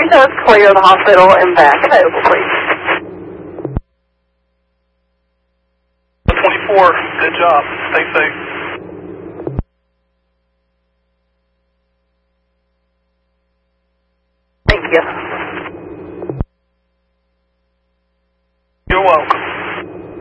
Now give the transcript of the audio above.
does clear the hospital and back. Available, please. 24, good job. Stay safe. Thank you.